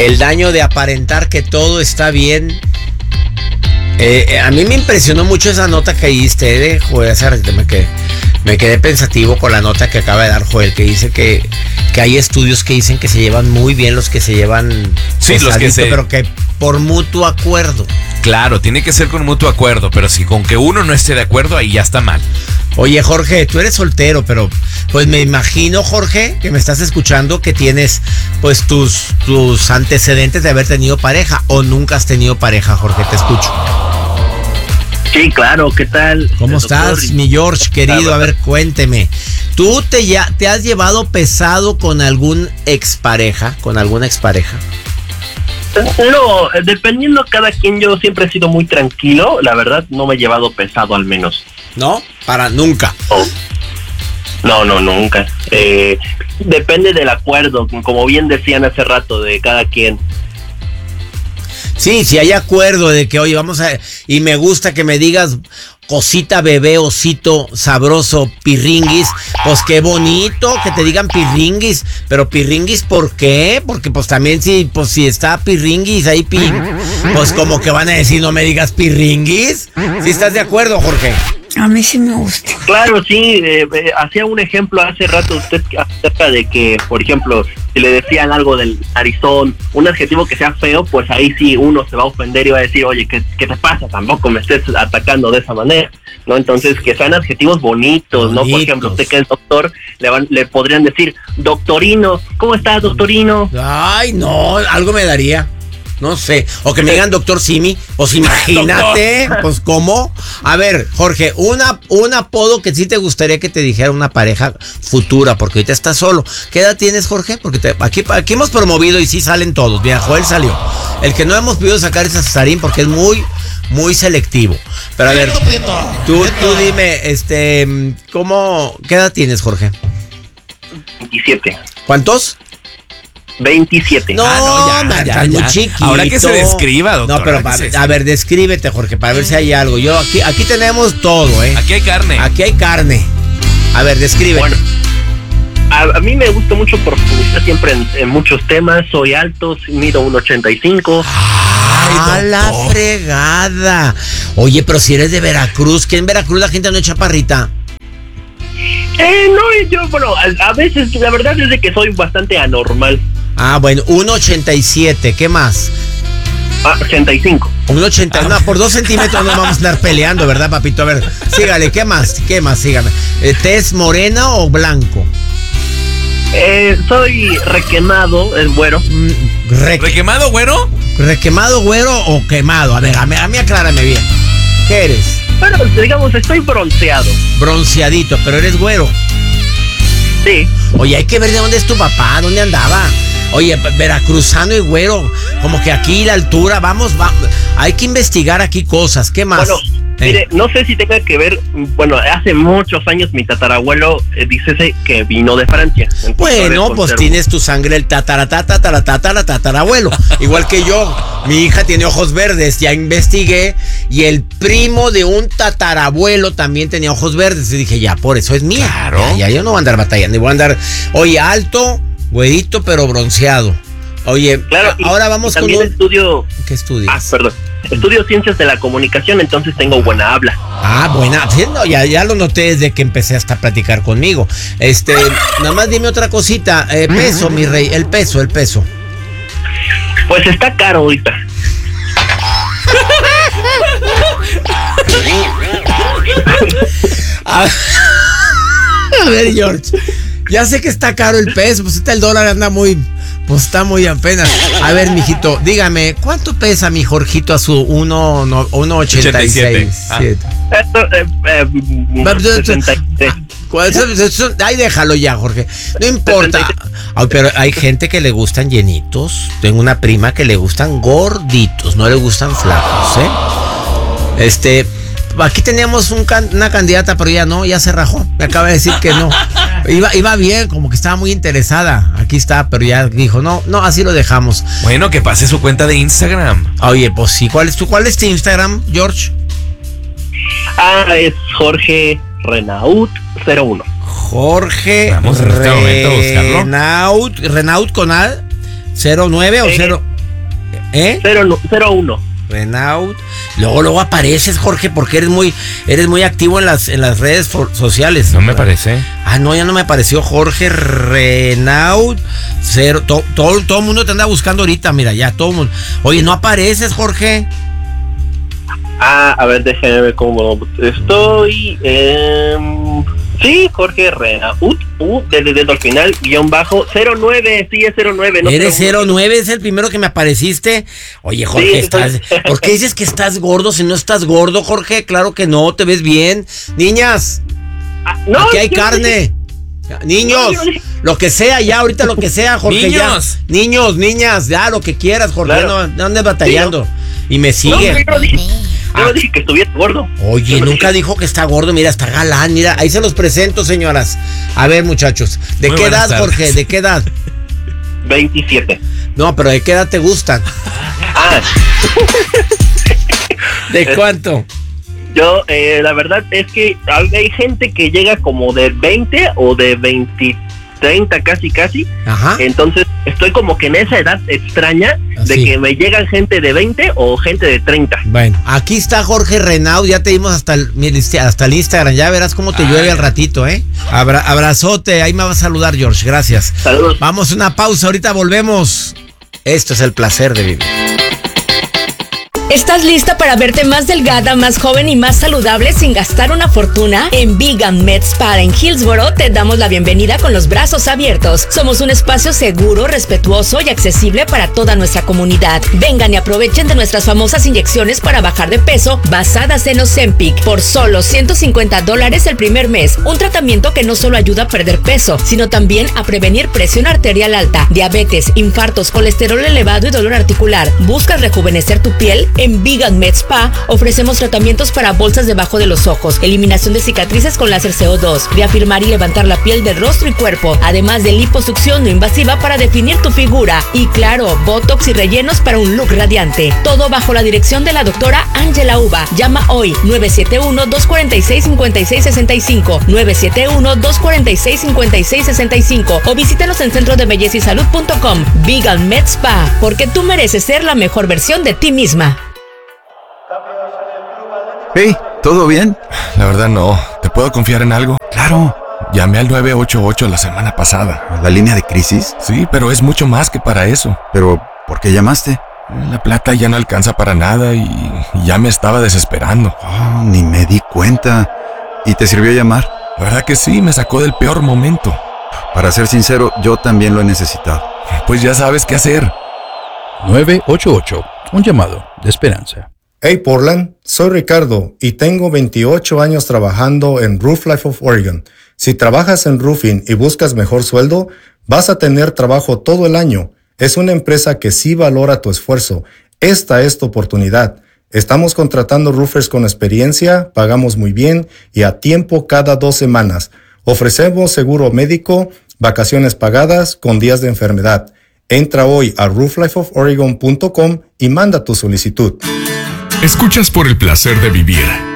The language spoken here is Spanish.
El daño de aparentar que todo está bien. A mí me impresionó mucho esa nota que diste, Joel. Hace ratito me quedé pensativo con la nota que acaba de dar Joel, que dice que hay estudios que dicen que se llevan muy bien los que se llevan. Sí, los que se... Pero que por mutuo acuerdo. Claro, tiene que ser con mutuo acuerdo, pero si con que uno no esté de acuerdo, ahí ya está mal. Oye, Jorge, tú eres soltero, pero pues me imagino, Jorge, que me estás escuchando, que tienes pues tus antecedentes de haber tenido pareja, o nunca has tenido pareja, Jorge, te escucho. Sí, claro, ¿qué tal? ¿Cómo estás, mi George, querido? A ver, cuénteme. ¿Tú te has llevado pesado con alguna expareja? No, dependiendo cada quien, yo siempre he sido muy tranquilo, la verdad, no me he llevado pesado al menos. ¿No? Para nunca. No, nunca. Depende del acuerdo, como bien decían hace rato, de cada quien. Sí, si hay acuerdo de que, oye, y me gusta que me digas cosita, bebé, osito, sabroso, pirringuis, pues qué bonito que te digan pirringuis, pero pirringuis, ¿por qué? Porque pues también si está pirringuis ahí, pues como que van a decir, no me digas pirringuis. ¿Sí estás de acuerdo, Jorge? A mí sí me gusta. Claro, sí, hacía un ejemplo hace rato usted acerca de que, por ejemplo, si le decían algo del narizón, un adjetivo que sea feo, pues ahí sí uno se va a ofender y va a decir, oye, ¿qué te pasa? Tampoco me estés atacando de esa manera, ¿no? Entonces, que sean adjetivos bonitos, ¿no? Por ejemplo, usted que es doctor, le podrían decir, doctorino, ¿cómo estás, doctorino? Ay, no, algo me daría. No sé, o que me digan doctor Simi, pues imagínate, pues ¿cómo? A ver, Jorge, un apodo que sí te gustaría que te dijera una pareja futura, porque ahorita estás solo. ¿Qué edad tienes, Jorge? Porque aquí hemos promovido y sí salen todos. Mira, Joel salió. El que no hemos podido sacar es a Cesarín porque es muy, muy selectivo. Pero a ver, tú dime, ¿qué edad tienes, Jorge? 27. ¿Cuántos? 27. No, ya. Muy chiquito. Ahora que se describa, doctor. No, pero a ver, descríbete, Jorge, para ver si hay algo. Aquí tenemos todo, ¿eh? Aquí hay carne. A ver, descríbete. Bueno, a mí me gusta mucho profundizar siempre en muchos temas. Soy alto, mido 1.85. ¡A la fregada! Oye, pero si eres de Veracruz, ¿que en Veracruz la gente no es chaparrita? A veces la verdad es de que soy bastante anormal. Ah, bueno, 1.87, ¿qué más? 85. 1.80, no, por 2 centímetros no vamos a andar peleando, ¿verdad, papito? A ver, sígale, ¿qué más? Sígame. ¿Tez morena o blanco? Soy requemado, es güero. ¿Requemado, güero? ¿Requemado, güero o quemado? A ver, a mí aclárame bien. ¿Qué eres? Bueno, digamos, estoy bronceado. Bronceadito, pero eres güero. Sí. Oye, hay que ver de dónde es tu papá, dónde andaba. Oye, veracruzano y güero, como que aquí la altura, vamos, hay que investigar aquí cosas. ¿Qué más? Bueno, mire, no sé si tenga que ver, hace muchos años mi tatarabuelo dice que vino de Francia. Bueno, pues tienes tu sangre el tatarabuelo. Igual que yo, mi hija tiene ojos verdes, ya investigué, y el primo de un tatarabuelo también tenía ojos verdes. Y dije, ya, por eso es mía. Claro. Ya yo no voy a andar batallando, y voy a andar, oye, alto, güerito, pero bronceado. Oye, claro, ahora vamos con un estudio. ¿Qué estudias? Perdón. Estudio ciencias de la comunicación, entonces tengo buena habla. Buena. Sí, no, ya lo noté desde que empecé hasta a platicar conmigo. Nada más dime otra cosita. Peso, mi rey, el peso. Pues está caro ahorita. A ver, George. Ya sé que está caro el peso, pues el dólar anda está muy apenas. A ver, mijito, dígame, ¿cuánto pesa mi Jorgito a su 1.86? Ay, déjalo ya, Jorge. No importa. Ay, pero hay gente que le gustan llenitos. Tengo una prima que le gustan gorditos, no le gustan flacos, ¿eh? Aquí teníamos una candidata, pero ya se rajó. Me acaba de decir que no. Iba bien, como que estaba muy interesada. Aquí está, pero ya dijo, no, así lo dejamos. Bueno, que pase su cuenta de Instagram. Oye, pues sí, ¿cuál es tu Instagram, George? Es Jorge Renaud 01. Jorge Vamos en este momento a buscarlo. Renaud con A 09 o 0. 01. Renaud. Luego apareces, Jorge, porque eres muy activo en las redes sociales. No me parece. No, ya no me apareció Jorge Renaud. Todo el mundo te anda buscando ahorita, mira, ya todo el mundo. Oye, no apareces, Jorge. A ver, déjame ver cómo estoy. Sí, Jorge Renaud, desde al final, _09, sí es 09. No, ¿Eres 09? ¿Es el primero que me apareciste? Oye, Jorge, sí, ¿por qué dices que estás gordo si no estás gordo, Jorge? Claro que no, te ves bien. Niñas, no, aquí hay carne. Niños, lo que sea, ya, ahorita lo que sea, Jorge. Niños. Ya. Niños, niñas, ya, lo que quieras, Jorge. Claro. No andes batallando. Sí, ¿no? Y me sigue. Yo no dije que estuviera gordo. Oye, nunca dijo que está gordo. Mira, está galán. Mira, ahí se los presento, señoras. A ver, muchachos. ¿De qué edad, Jorge? ¿De qué edad? 27. No, pero ¿de qué edad te gustan? ¿De cuánto? Yo, la verdad es que hay gente que llega como de 20 o de 30 casi. Ajá. Entonces estoy como que en esa edad extraña de que me llegan gente de 20 o gente de 30. Bueno, aquí está Jorge Renaud, ya te dimos hasta el Instagram, ya verás cómo te llueve al ratito, ¿eh? Abrazote, ahí me va a saludar George, gracias. Saludos. Vamos a una pausa, ahorita volvemos. Esto es el placer de vivir. ¿Estás lista para verte más delgada, más joven y más saludable sin gastar una fortuna? En Vegan Med Spa en Hillsboro te damos la bienvenida con los brazos abiertos. Somos un espacio seguro, respetuoso y accesible para toda nuestra comunidad. Vengan y aprovechen de nuestras famosas inyecciones para bajar de peso basadas en Ozempic por solo $150 el primer mes. Un tratamiento que no solo ayuda a perder peso, sino también a prevenir presión arterial alta, diabetes, infartos, colesterol elevado y dolor articular. ¿Buscas rejuvenecer tu piel? En Vegan Med Spa ofrecemos tratamientos para bolsas debajo de los ojos, eliminación de cicatrices con láser CO2, reafirmar y levantar la piel del rostro y cuerpo, además de liposucción no invasiva para definir tu figura y claro, botox y rellenos para un look radiante. Todo bajo la dirección de la doctora Ángela Uva. Llama hoy 971-246-5665, 971-246-5665 o visítanos en centrodebellezasalud.com. Vegan Med Spa, porque tú mereces ser la mejor versión de ti misma. Hey, ¿todo bien? La verdad no. ¿Te puedo confiar en algo? Claro. Llamé al 988 la semana pasada. ¿La línea de crisis? Sí, pero es mucho más que para eso. ¿Pero por qué llamaste? La plata ya no alcanza para nada y ya me estaba desesperando. Oh, ni me di cuenta. ¿Y te sirvió llamar? La verdad que sí, me sacó del peor momento. Para ser sincero, yo también lo he necesitado. Pues ya sabes qué hacer. 988, un llamado de esperanza. Hey Portland, soy Ricardo y tengo 28 años trabajando en Roof Life of Oregon. Si trabajas en roofing y buscas mejor sueldo, vas a tener trabajo todo el año. Es una empresa que sí valora tu esfuerzo. Esta es tu oportunidad. Estamos contratando roofers con experiencia, pagamos muy bien y a tiempo cada 2 semanas. Ofrecemos seguro médico, vacaciones pagadas con días de enfermedad. Entra hoy a rooflifeoforegon.com y manda tu solicitud. Escuchas por el placer de vivir